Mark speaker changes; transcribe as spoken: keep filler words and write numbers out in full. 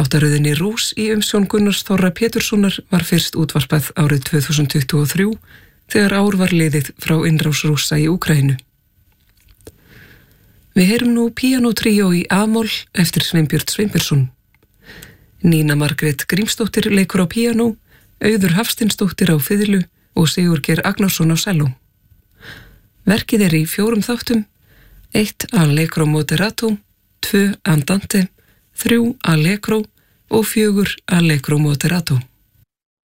Speaker 1: Þáttaröðinni Rús í umsjón Gunnars Þorra Péturssonar var fyrst útvarpað árið tvö þúsund tuttugu og þrjú þegar ár var liðið frá innrás Rússa í Úkraínu. Við heyrum nú píanótríó í A-moll eftir Sveinbjörn Sveinbjörnsson. Nína Margrét Grímsdóttir leikur á píanó, Auður Hafsteinsdóttir á fiðlu og Sigurgeir Agnarsson á selló. Verkið er í fjórum þáttum, eitt Allegro moderato, tvö Andante, þrjú Allegro og fjögur Allegro moderato.